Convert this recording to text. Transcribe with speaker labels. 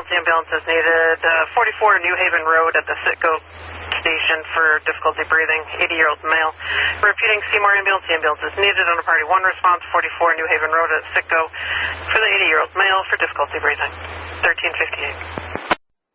Speaker 1: ambulance is needed. 44 New Haven Road at the Citgo station for difficulty breathing, 80-year-old male. Repeating, Seymour ambulance. The ambulance is needed on a Party 1 response, 44 New Haven Road at Citgo for the 80-year-old male for difficulty breathing, 1358.